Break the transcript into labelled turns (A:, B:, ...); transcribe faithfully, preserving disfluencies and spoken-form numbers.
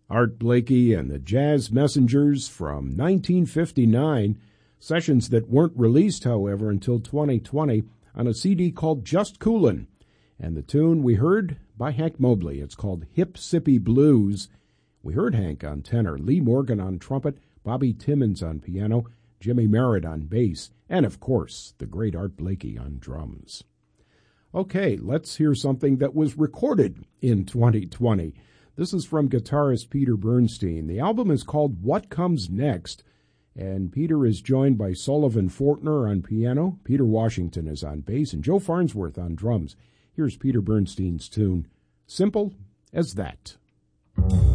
A: Art Blakey and the Jazz Messengers from nineteen fifty-nine, sessions that weren't released, however, until twenty twenty on a C D called Just Coolin'. And the tune we heard by Hank Mobley. It's called Hip Sippy Blues. We heard Hank on tenor, Lee Morgan on trumpet, Bobby Timmons on piano, Jimmy Merritt on bass, and, of course, the great Art Blakey on drums. Okay, let's hear something that was recorded in twenty twenty. This is from guitarist Peter Bernstein. The album is called What Comes Next, and Peter is joined by Sullivan Fortner on piano, Peter Washington is on bass, and Joe Farnsworth on drums. Here's Peter Bernstein's tune, Simple as That.